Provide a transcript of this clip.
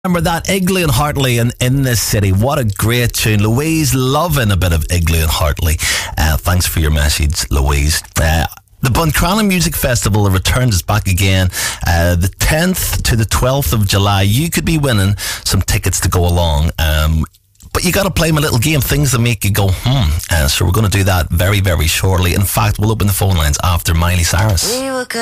Remember that Igloo and Hartley in this city. What a great tune. Louise loving a bit of Igloo and Hartley. Thanks for your message, Louise. The Buncrana Music Festival returns is back again the 10th to the 12th of July. You could be winning some tickets to go along. But you got to play my little game, things that make you go, so we're going to do that very, very shortly. In fact, we'll open the phone lines after Miley Cyrus.